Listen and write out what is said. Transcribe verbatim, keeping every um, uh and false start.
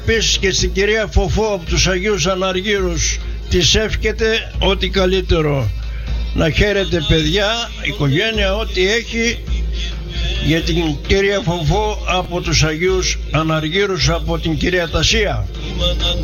Επίσης και στην κυρία Φοφό από τους Αγίους Αναργύρους της εύχεται ό,τι καλύτερο. Να χαίρετε παιδιά, οικογένεια, ό,τι έχει, για την κυρία Φοφό από τους Αγίους Αναργύρους, από την κυρία Τασία.